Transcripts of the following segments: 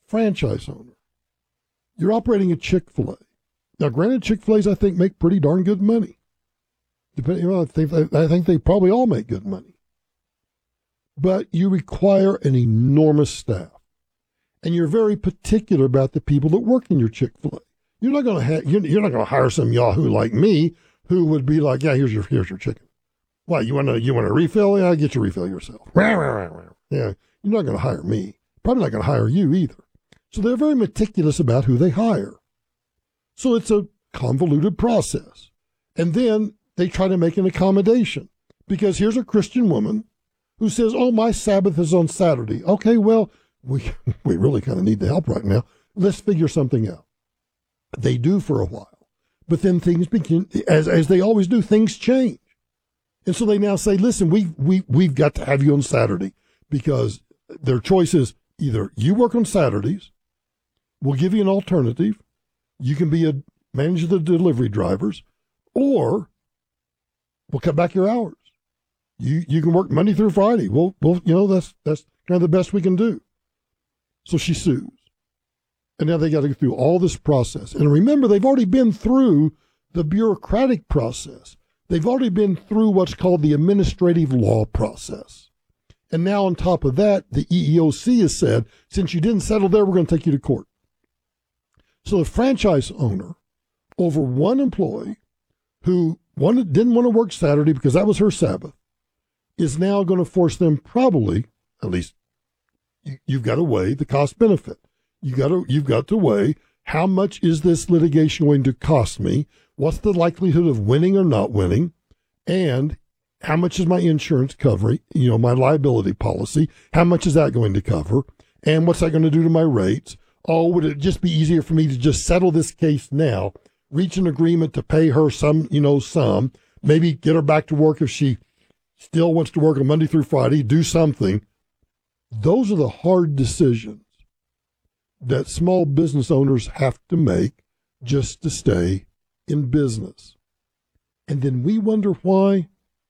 franchise owner. You're operating a Chick-fil-A. Now, granted, Chick-fil-A's, I think, make pretty darn good money. I think they probably all make good money. But you require an enormous staff. And you're very particular about the people that work in your Chick-fil-A. You're not going to hire some yahoo like me who would be like, yeah, here's your chicken. What, you want a refill? Yeah, get your refill yourself. Yeah, you're not going to hire me. Probably not going to hire you either. So they're very meticulous about who they hire. So it's a convoluted process. And then they try to make an accommodation. Because here's a Christian woman who says, oh, my Sabbath is on Saturday. Okay, well, we really kind of need the help right now. Let's figure something out. They do for a while. But then things begin, as they always do, things change. And so they now say, listen, we've got to have you on Saturday, because their choice is either you work on Saturdays, we'll give you an alternative, you can be a manager of the delivery drivers, or we'll cut back your hours. You can work Monday through Friday. We'll that's kind of the best we can do. So she sues. And now they got to go through all this process. And remember, they've already been through the bureaucratic process. They've already been through what's called the administrative law process. And now on top of that, the EEOC has said, since you didn't settle there, we're going to take you to court. So the franchise owner, over one employee who didn't want to work Saturday because that was her Sabbath, is now going to force them probably, at least you've got to weigh the cost benefit. You've got to weigh, how much is this litigation going to cost me? What's the likelihood of winning or not winning? And how much is my insurance covering? My liability policy. How much is that going to cover? And what's that going to do to my rates? Oh, would it just be easier for me to just settle this case now, reach an agreement to pay her some, maybe get her back to work if she still wants to work on Monday through Friday, do something. Those are the hard decisions that small business owners have to make just to stay in business. And then we wonder why,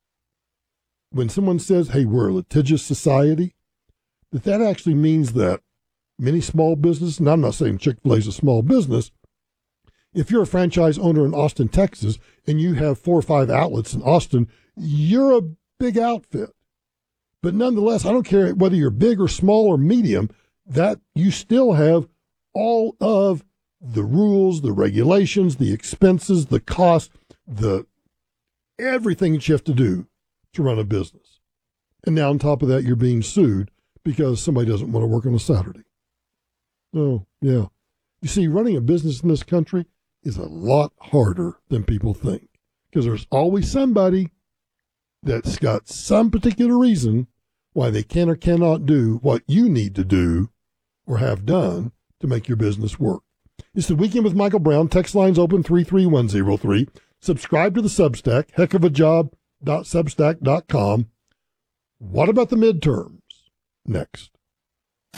when someone says, hey, we're a litigious society, that actually means that many small businesses, and I'm not saying Chick-fil-A is a small business, if you're a franchise owner in Austin, Texas, and you have 4 or 5 outlets in Austin, you're a big outfit. But nonetheless, I don't care whether you're big or small or medium, that you still have all of the rules, the regulations, the expenses, the costs, everything that you have to do to run a business. And now on top of that, you're being sued because somebody doesn't want to work on a Saturday. Oh, yeah. You see, running a business in this country is a lot harder than people think, because there's always somebody that's got some particular reason why they can or cannot do what you need to do or have done to make your business work. It's the Weekend with Michael Brown. Text lines open 33103. Subscribe to the Substack, heckofajob.substack.com. What about the midterms? Next.